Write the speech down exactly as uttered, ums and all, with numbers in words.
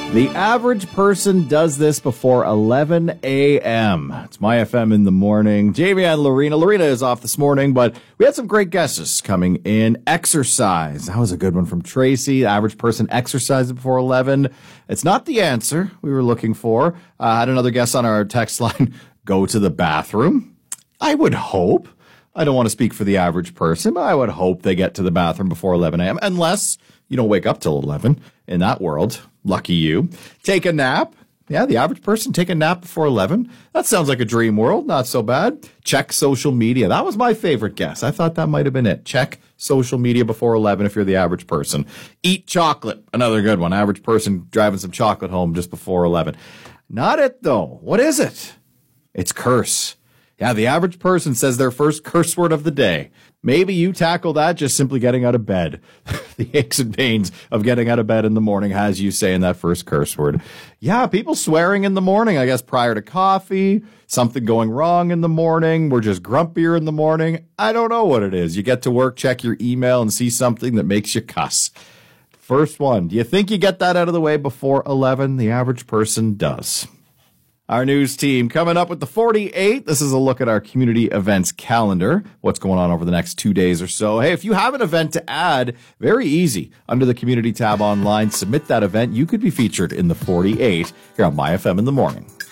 The average person does this before eleven a.m. It's My F M in the morning. Jamie and Lorena. Lorena is off this morning, but we had some great guesses coming in. Exercise. That was a good one from Tracy. The average person exercises before eleven. It's not the answer we were looking for. Uh, I had another guess on our text line. Go to the bathroom. I would hope. I don't want to speak for the average person, but I would hope they get to the bathroom before eleven a.m. Unless you don't wake up till eleven in that world. Lucky you. Take a nap. Yeah, the average person take a nap before eleven. That sounds like a dream world. Not so bad. Check social media. That was my favorite guess. I thought that might have been it. Check social media before eleven if you're the average person. Eat chocolate. Another good one. Average person driving some chocolate home just before eleven. Not it, though. What is it? It's curse. Yeah, the average person says their first curse word of the day. Maybe you tackle that just simply getting out of bed. The aches and pains of getting out of bed in the morning has you saying that first curse word. Yeah, people swearing in the morning, I guess, prior to coffee, something going wrong in the morning. We're just grumpier in the morning. I don't know what it is. You get to work, check your email, and see something that makes you cuss. First one. Do you think you get that out of the way before eleven? The average person does. Our news team coming up with the forty-eight. This is a look at our community events calendar, what's going on over the next two days or so. Hey, if you have an event to add, very easy. Under the community tab online, submit that event. You could be featured in the forty-eight here on My F M in the morning.